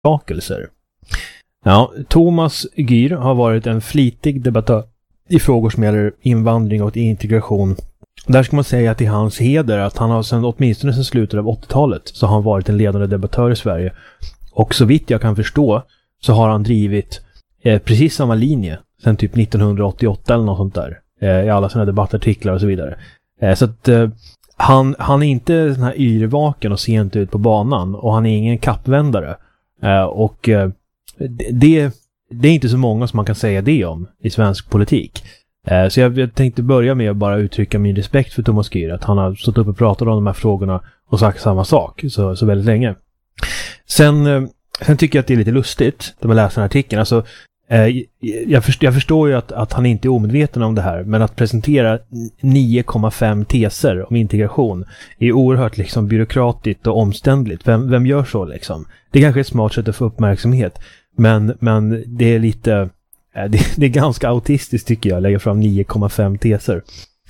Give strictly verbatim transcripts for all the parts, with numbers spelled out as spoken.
försakelser. Ja, Thomas Gür har varit en flitig debattör i frågor som gäller invandring och integration. Där ska man säga att det är hans heder att han har sedan åtminstone sedan slutet av åttiotalet så har han varit en ledande debattör i Sverige. Och så vitt jag kan förstå så har han drivit eh, precis samma linje sedan typ nittonhundraåttioåtta eller något sånt där. Eh, I alla sina debattartiklar och så vidare. Eh, så att eh, han, han är inte sån här yrvaken och ser inte ut på banan. Och han är ingen kappvändare. Eh, och eh, det, det är inte så många som man kan säga det om i svensk politik. Eh, så jag, jag tänkte börja med att bara uttrycka min respekt för Thomas Gür. Att han har stått upp och pratat om de här frågorna och sagt samma sak så, så väldigt länge. Sen, eh, sen tycker jag att det är lite lustigt när man läser den här artikeln. Alltså, eh, jag, förstår, jag förstår ju att, att han inte är omedveten om det här. Men att presentera nio komma fem teser om integration är oerhört liksom, byråkratiskt och omständligt. Vem, vem gör så liksom? Det är kanske ett smart sätt att få uppmärksamhet. Men, men det är lite... Det, det är ganska autistiskt tycker jag, att lägga fram nio komma fem teser.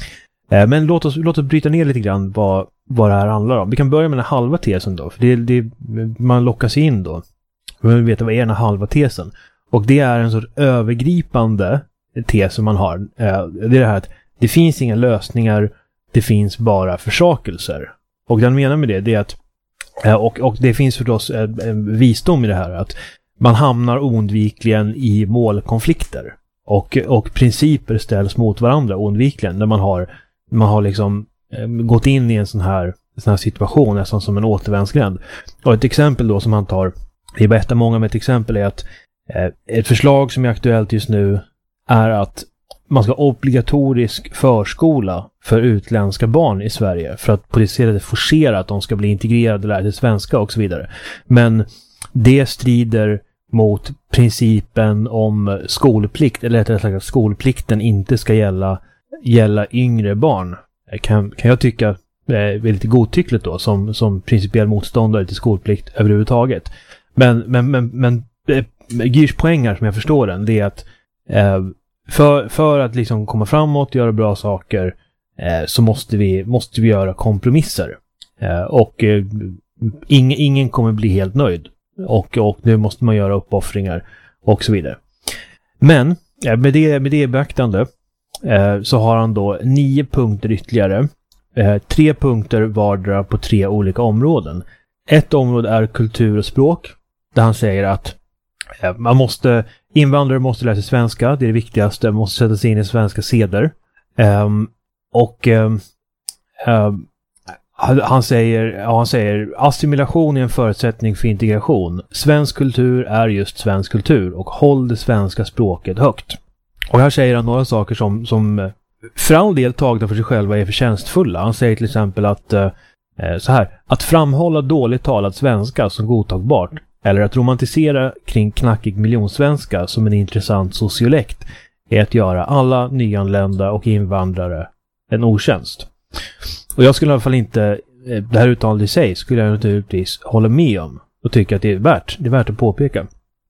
Men låt oss, låt oss bryta ner lite grann vad, vad det här handlar om. Vi kan börja med den halva tesen då. För det, det, man lockas in då. Man vill veta vad är den här halva tesen. Och det är en sorts övergripande tes som man har. Det är det här att det finns inga lösningar, det finns bara försakelser. Och den menar med det, det är att och, och det finns förstås en visdom i det här att man hamnar oundvikligen i målkonflikter och, och principer ställs mot varandra oundvikligen när man har, man har liksom eh, gått in i en sån här, sån här situation nästan som en återvändsgränd. Och ett exempel då som han tar, vi berättar många med ett exempel är att eh, ett förslag som är aktuellt just nu är att man ska ha obligatorisk förskola för utländska barn i Sverige för att på det sättet forcera att de ska bli integrerade och lära sig svenska och så vidare. Men det strider mot principen om skolplikt, eller rättare sagt att skolplikten inte ska gälla, gälla yngre barn. Kan, kan jag tycka är lite godtyckligt då, som, som principiell motståndare till skolplikt överhuvudtaget. Men, men, men, men Gyrs poäng här, som jag förstår den, det är att eh, för, för att liksom komma framåt, göra bra saker, eh, så måste vi, måste vi göra kompromisser. Eh, och eh, ing, ingen kommer bli helt nöjd. Och, och nu måste man göra uppoffringar och så vidare. Men ja, med det, med det beaktande eh, så har han då nio punkter ytterligare. Eh, tre punkter vardera på tre olika områden. Ett område är kultur och språk. Där han säger att eh, man måste, invandrare måste lära sig svenska. Det är det viktigaste. Man måste sätta sig in i svenska seder. Eh, och eh, eh, Han säger, ja, han säger assimilation är en förutsättning för integration. Svensk kultur är just svensk kultur och håll det svenska språket högt. Och här säger han några saker som, som för all del tagna för sig själva är förtjänstfulla. Han säger till exempel att eh, så här, att framhålla dåligt talad svenska som godtagbart eller att romantisera kring knackig miljonsvenska som en intressant sociolekt är att göra alla nyanlända och invandrare en otjänst. Och jag skulle i alla fall inte, det här uttalandet i sig skulle jag naturligtvis hålla med om och tycka att det är värt, det är värt att påpeka.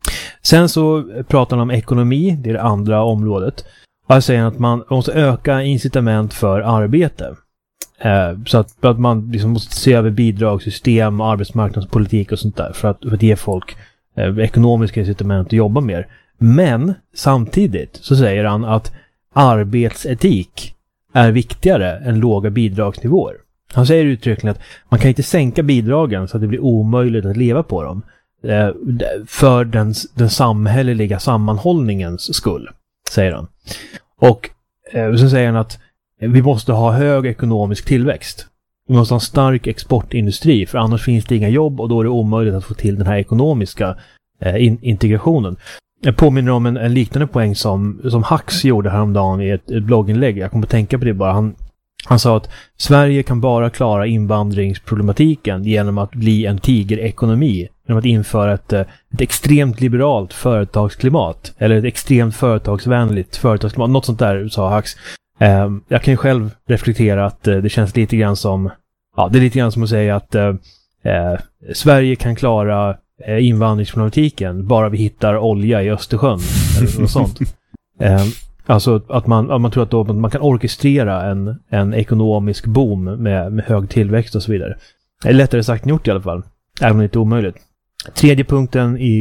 Sen så pratar han om ekonomi, det är det andra området. Och här säger han att man måste öka incitament för arbete. Eh, så att, att man liksom måste se över bidragssystem och arbetsmarknadspolitik och sånt där för att, för att ge folk eh, ekonomiska incitament att jobba mer. Men samtidigt så säger han att arbetsetik är viktigare än låga bidragsnivåer. Han säger uttryckligen att man kan inte sänka bidragen så att det blir omöjligt att leva på dem eh, för den, den samhälleliga sammanhållningens skull, säger han. Och eh, så säger han att vi måste ha hög ekonomisk tillväxt. Vi måste ha en stark exportindustri för annars finns det inga jobb och då är det omöjligt att få till den här ekonomiska eh, in- integrationen. Jag påminner om en, en liknande poäng som, som Hax gjorde häromdagen i ett, ett blogginlägg. Jag kommer att tänka på det bara. Han, han sa att Sverige kan bara klara invandringsproblematiken genom att bli en tigerekonomi. Genom att införa ett, ett extremt liberalt företagsklimat. Eller ett extremt företagsvänligt företagsklimat. Något sånt där, sa Hax. Eh, jag kan ju själv reflektera att eh, det känns lite grann som... Ja, det är lite grann som att säga att eh, eh, Sverige kan klara... invandringsproblematiken bara vi hittar olja i Östersjön eller något sånt. eh, alltså att man, att man tror att då, man kan orkestrera en, en ekonomisk boom med, med hög tillväxt och så vidare. Det är lättare sagt än gjort i alla fall, även om det inte är omöjligt. Tredje punkten i